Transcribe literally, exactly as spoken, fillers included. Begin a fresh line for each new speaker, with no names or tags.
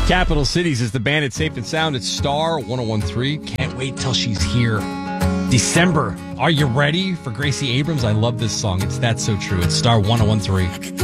Capital Cities is the band. It's Safe and Sound. It's Star ten thirteen. Can't wait till she's here. December. Are you ready for Gracie Abrams? I love this song. It's That's So True. It's Star ten thirteen.